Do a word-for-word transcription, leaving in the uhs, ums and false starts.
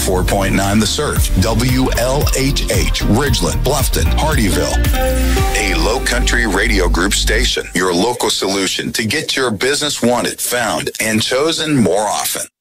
four point nine The Surf, W L H H, Ridgeland, Bluffton, Hardyville. A Low Country Radio Group station, your local solution to get your business wanted, found, and chosen more often.